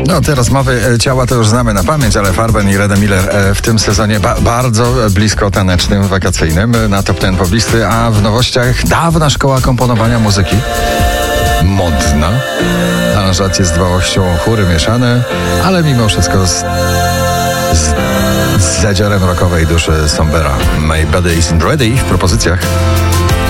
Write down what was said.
No, te rozmowy ciała to już znamy na pamięć, ale Farben i Reda Miller w tym sezonie bardzo blisko tanecznym, wakacyjnym na top 10 poblisty, a w nowościach dawna szkoła komponowania muzyki. Modna. Aranżacje z dbałością, chóry mieszane, ale mimo wszystko z zadziorem rockowej duszy Sombera. My Body Isn't Ready w propozycjach.